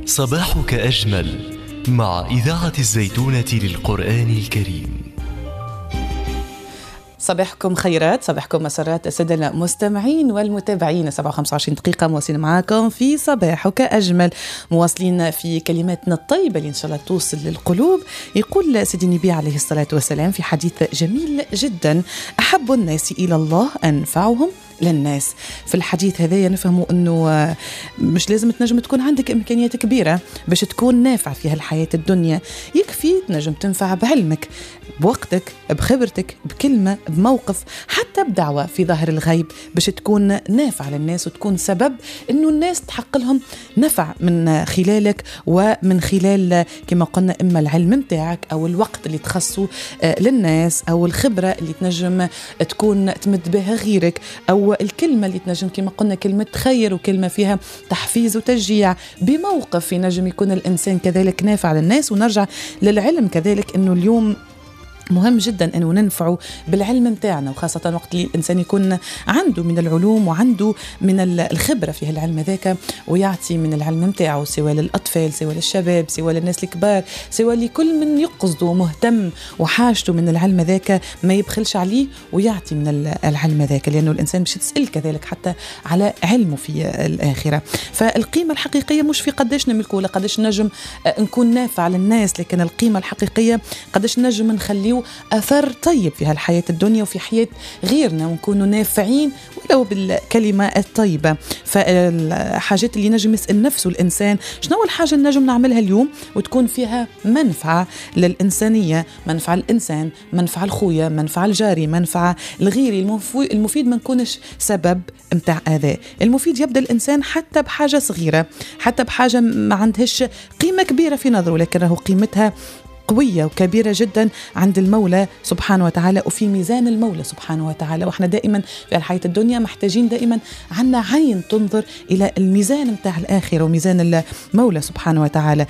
صباحك أجمل مع إذاعة الزيتونة للقرآن الكريم. صباحكم خيرات، صباحكم مسرات السادة المستمعين والمتابعين. 27 دقيقة مواصلين معاكم في صباحك أجمل، مواصلين في كلماتنا الطيبة اللي إن شاء الله توصل للقلوب. يقول سيدي النبي عليه الصلاة والسلام في حديث جميل جدا: أحب الناس إلى الله أنفعهم للناس. في الحديث هذا نفهموا أنه مش لازم تنجم تكون عندك إمكانيات كبيرة باش تكون نافع في هالحياة الدنيا، يكفي تنجم تنفع بعلمك، بوقتك، بخبرتك، بكلمة، بموقف، حتى بدعوة في ظاهر الغيب، باش تكون نافع للناس وتكون سبب أنه الناس تحقق لهم نفع من خلالك ومن خلال كما قلنا إما العلم متاعك أو الوقت اللي تخصه للناس أو الخبرة اللي تنجم تكون تمد بها غيرك أو الكلمة اللي تنجم كما قلنا كلمة خير وكلمة فيها تحفيز وتشجيع، بموقف ينجم يكون الإنسان كذلك نافع للناس. ونرجع للعلم كذلك، أنه اليوم مهم جدا أنه ننفعه بالعلم متاعنا، وخاصة وقت اللي الإنسان يكون عنده من العلوم وعنده من الخبرة في العلم ذاك، ويعطي من العلم متاعه سواء للأطفال سواء للشباب سواء للناس الكبار سواء لكل من يقصده ومهتم وحاجته من العلم ذاك، ما يبخلش عليه ويعطي من العلم ذاك، لأنه الإنسان مش تسأل كذلك حتى على علمه في الآخرة. فالقيمة الحقيقية مش في قديش نملكه ولا قديش نجم نكون نافع للناس، لكن القيمة الحقيقية قديش نجم نخليه أثر طيب في هالحياة الدنيا وفي حياة غيرنا، ونكونوا نافعين ولو بالكلمة الطيبة. فالحاجات اللي نجم يسأل نفسه الإنسان: شنو أول حاجة نجم نعملها اليوم وتكون فيها منفعة للإنسانية، منفعة الإنسان، منفعة الخوية، منفعة الجاري، منفعة الغيري. المفيد ما نكونش سبب متاع أذى. المفيد يبدأ الإنسان حتى بحاجة صغيرة، حتى بحاجة ما عندهش قيمة كبيرة في نظره، لكن راهو قيمتها قوية وكبيرة جدا عند المولى سبحانه وتعالى وفي ميزان المولى سبحانه وتعالى. وإحنا دائما في الحياة الدنيا محتاجين دائما عنا عين تنظر إلى الميزان متاع الآخرة وميزان المولى سبحانه وتعالى.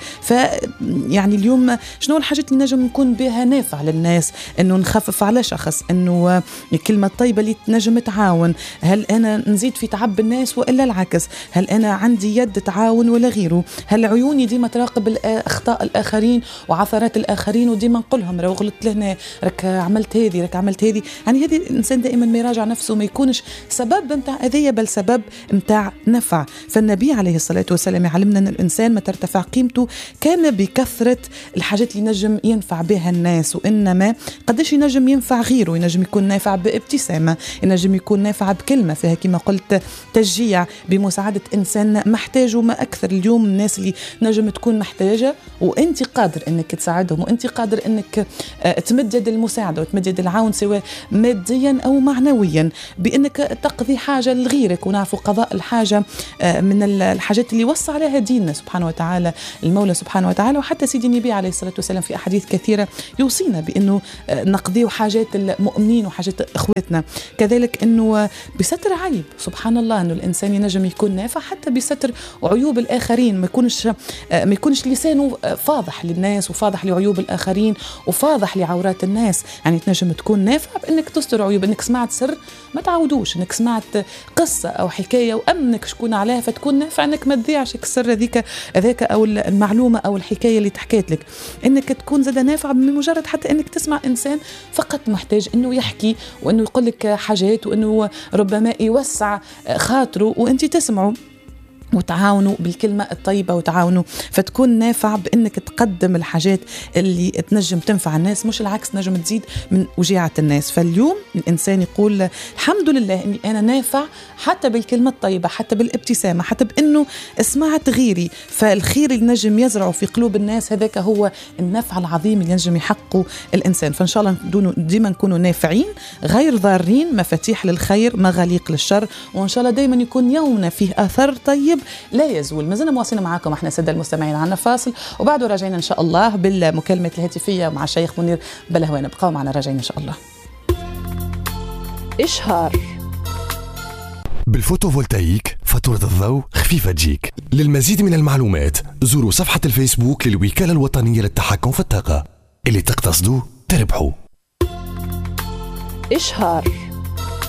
فيعني اليوم شنو الحاجات اللي نجم نكون بها نافع للناس؟ إنه نخفف على شخص، إنه الكلمة الطيبة اللي تنجم تعاون. هل أنا نزيد في تعب الناس وإلا العكس؟ هل أنا عندي يد تعاون ولا غيره؟ هل عيوني ديما تراقب أخطاء الآخرين وعثرات الآخرين وديما نقولهم لو غلطت لهنا رك عملت هذه رك عملت هذه؟ يعني هذه الإنسان دائما ما يراجع نفسه، ما يكونش سبب متاع أذية بل سبب متاع نفع. فالنبي عليه الصلاة والسلام يعلمنا أن الإنسان ما ترتفع قيمته كان بكثرة الحاجات اللي نجم ينفع بها الناس، وإنما قديش ينجم ينفع غيره. ينجم يكون نافع بابتسامة، ينجم يكون نافع بكلمة فيها كما قلت تشجيع، بمساعدة إنسان محتاج. وما أكثر اليوم الناس اللي نجم تكون محتاجة وأنت قادر أنك تساعدهم، وأنت قادر أنك تمد يد المساعدة وتمد يد العون سواء ماديا أو معنويا، بأنك تقضي حاجة لغيرك. ونعرف قضاء الحاجة من الحاجات اللي وصى عليها ديننا سبحانه وتعالى المولى سبحانه وتعالى. وحتى سيدي النبي عليه الصلاة والسلام في أحاديث كثيرة يوصينا بأنه نقضي حاجات المؤمنين وحاجات إخوتنا. كذلك أنه بستر عيب، سبحان الله، أنه الإنسان ينجم يكون نافع حتى بستر عيوب الآخرين، ما يكونش لسانه فاضح للناس وفاضح لعيوب الآخرين وفاضح لعورات الناس. يعني تنجم تكون نافع بأنك تستر عيوب، أنك سمعت سر ما تعودوش، أنك سمعت قصة أو حكاية وأمنك شكون عليها فتكون نافع أنك ما تضيعش السر ذاك أو المعلومة أو الحكاية اللي تحكيت لك. أنك تكون زاد نافع بمجرد حتى أنك تسمع إنسان فقط محتاج أنه يحكي وأنه يقول لك حاجات وأنه ربما يوسع خاطره وأنت تسمعه، وتعاونوا بالكلمة الطيبة وتعاونوا فتكون نافع بأنك تقدم الحاجات اللي تنجم تنفع الناس، مش العكس نجم تزيد من وجيعة الناس. فاليوم الإنسان يقول الحمد لله أني أنا نافع حتى بالكلمة الطيبة، حتى بالابتسامة، حتى بأنه سمعت غيري. فالخير اللي نجم يزرعه في قلوب الناس هذاك هو النفع العظيم اللي نجم يحققه الإنسان. فإن شاء الله ديما نكونوا نافعين غير ضارين، مفاتيح للخير مغاليق للشر، وإن شاء الله دايما يكون يومنا فيه أثر طيب لا يزول. ما زلنا مواصلين معاكم احنا سادة المستمعين، عنا فاصل وبعده راجعين ان شاء الله بالمكالمة الهاتفية مع الشيخ منير بلهوان. ابقوا معنا راجعين ان شاء الله. إشهار بالفوتوفولتايك فاتورة الضوء خفيفة تجيك. للمزيد من المعلومات زوروا صفحة الفيسبوك للوكالة الوطنية للتحكم في الطاقة. اللي تقتصدوا تربحوا. إشهار